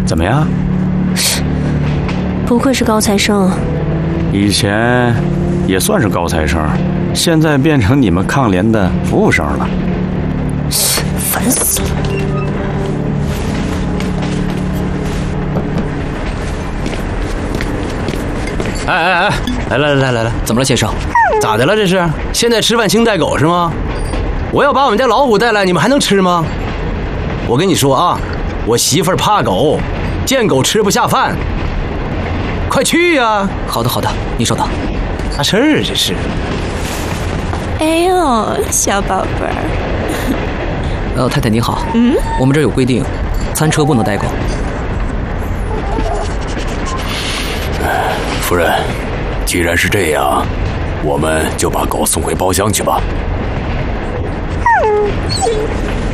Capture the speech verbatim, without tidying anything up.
怎么样？ 不愧是高材生， 以前也算是高材生，现在变成你们抗联的服务生了。 烦死了！ 哎哎哎，来来来来来， 怎么了，先生？ 咋的了？这是现在吃饭清带狗是吗？我要把我们家老虎带来，你们还能吃吗？我跟你说啊，我媳妇儿怕狗，见狗吃不下饭。快去呀、啊！ 好的好的，你稍等。 啥事儿这是？ 哎呦，小宝贝儿。 呃，太太您好。 嗯。 我们这儿有规定，餐车不能带狗。 夫人，既然是这样，我们就把狗送回包厢去吧。